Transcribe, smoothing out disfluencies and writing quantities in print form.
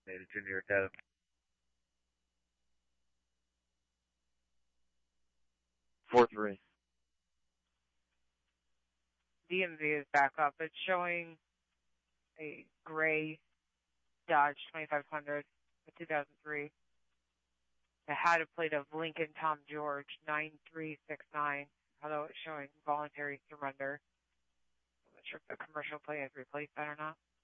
Native Junior Academy. Four three. DMV is back up. It's showing a gray Dodge 2500, a 2003. It had a plate of Lincoln Tom George 9369, although it's showing voluntary surrender. I'm not sure if the commercial plate has replaced that or not.